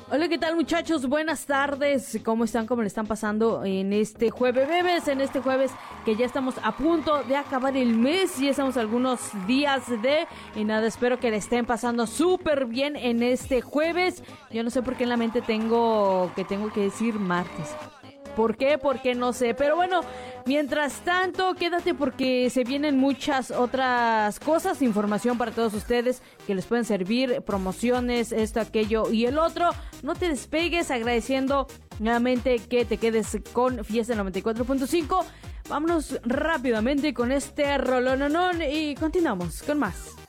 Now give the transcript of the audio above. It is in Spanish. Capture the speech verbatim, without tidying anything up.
Hola, ¿qué tal, muchachos? Buenas tardes. ¿Cómo están? ¿Cómo le están pasando en este jueves, bebés? En este jueves que ya estamos a punto de acabar el mes. Ya estamos algunos días de... Y nada, espero que le estén pasando súper bien en este jueves. Yo no sé por qué en la mente tengo que tengo que decir martes. ¿Por qué? Porque no sé. Pero bueno, mientras tanto, quédate porque se vienen muchas otras cosas, información para todos ustedes que les pueden servir, promociones, esto, aquello y el otro. No te despegues, agradeciendo nuevamente que te quedes con Fiesta noventa y cuatro punto cinco. Vámonos rápidamente con este rolononón y continuamos con más.